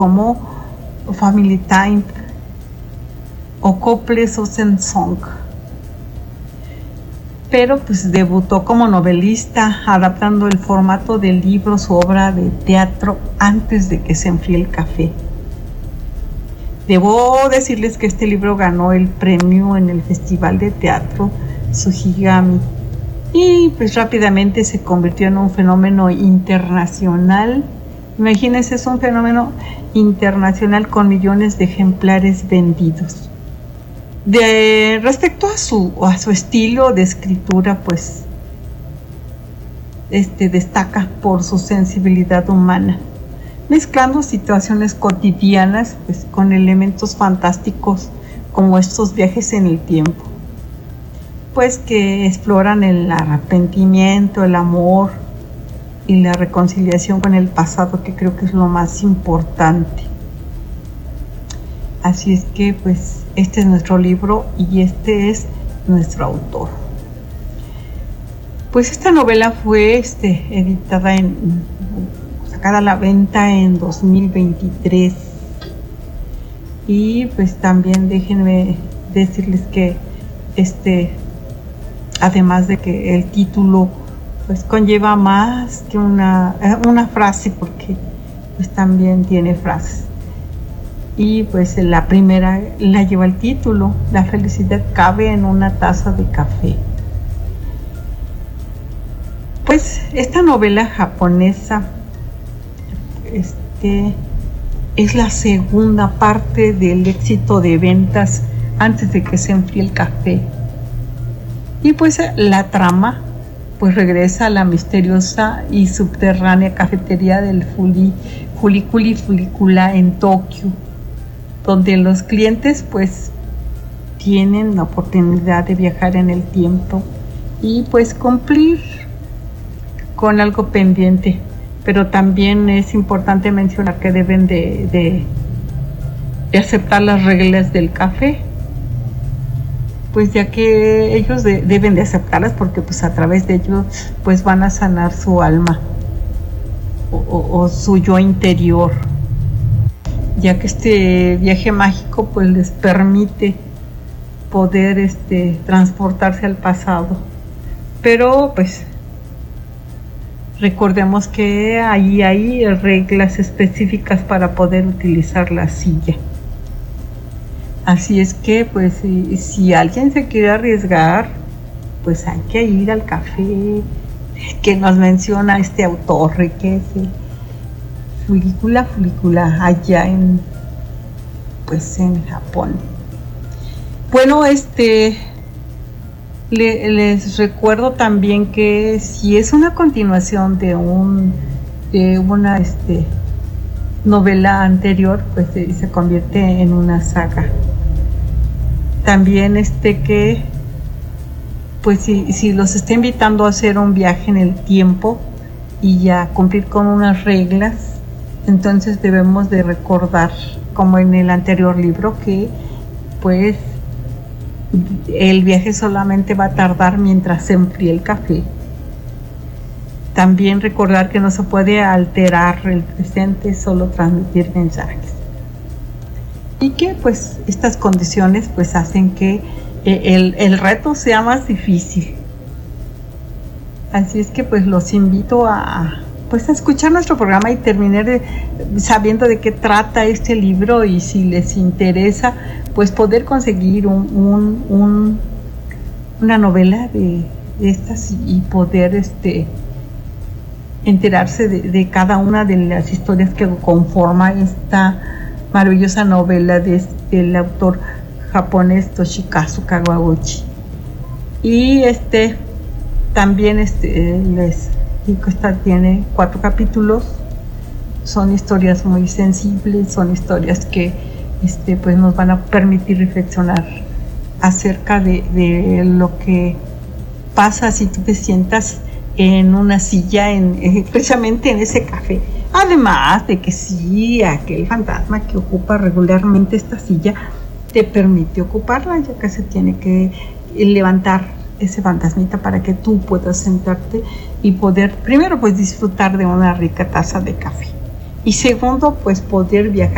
como Family Time o Couples Song. Pero pues debutó como novelista, adaptando el formato del libro su obra de teatro Antes de que se enfríe el café. Debo decirles que este libro ganó el premio en el Festival de Teatro Sugigami y pues rápidamente se convirtió en un fenómeno internacional. Imagínense, es un fenómeno internacional con millones de ejemplares vendidos. Respecto a su estilo de escritura, pues destaca por su sensibilidad humana, mezclando situaciones cotidianas pues con elementos fantásticos como estos viajes en el tiempo, pues que exploran el arrepentimiento, el amor y la reconciliación con el pasado, que creo que es lo más importante. Así es que pues este es nuestro libro y este es nuestro autor. Pues esta novela fue editada sacada a la venta en 2023 y pues también déjenme decirles que además de que el título pues conlleva más que una frase, porque pues también tiene frases. Y pues la primera la lleva el título: la felicidad cabe en una taza de café. Pues esta novela japonesa es la segunda parte del éxito de ventas Antes de que se enfríe el café. Y pues la trama pues regresa a la misteriosa y subterránea cafetería del Fulicula en Tokio, donde los clientes pues tienen la oportunidad de viajar en el tiempo y pues cumplir con algo pendiente. Pero también es importante mencionar que deben de aceptar las reglas del café, pues ya que ellos deben de aceptarlas, porque pues a través de ellos pues van a sanar su alma o su yo interior, ya que este viaje mágico pues les permite poder transportarse al pasado. Pero pues recordemos que ahí hay reglas específicas para poder utilizar la silla. Así es que pues si alguien se quiere arriesgar, pues hay que ir al café que nos menciona este autor, que es el Fulicula allá en Japón. Bueno, les recuerdo también que si es una continuación de una novela anterior, pues se convierte en una saga. También que pues si los está invitando a hacer un viaje en el tiempo y a cumplir con unas reglas, entonces debemos de recordar, como en el anterior libro, que pues el viaje solamente va a tardar mientras se enfríe el café. También recordar que no se puede alterar el presente, solo transmitir mensajes. Y que pues estas condiciones pues hacen que el reto sea más difícil. Así es que pues los invito a escuchar nuestro programa y terminar sabiendo de qué trata este libro, y si les interesa pues poder conseguir una novela de estas y poder enterarse de cada una de las historias que conforma esta maravillosa novela del autor japonés Toshikazu Kawaguchi. Y también les digo, esta tiene 4 capítulos. Son historias muy sensibles, son historias que pues nos van a permitir reflexionar acerca de lo que pasa si tú te sientas en una silla, precisamente en ese café. Además de que sí, aquel fantasma que ocupa regularmente esta silla te permite ocuparla, ya que se tiene que levantar ese fantasmita para que tú puedas sentarte y poder, primero pues disfrutar de una rica taza de café, y segundo pues poder viajar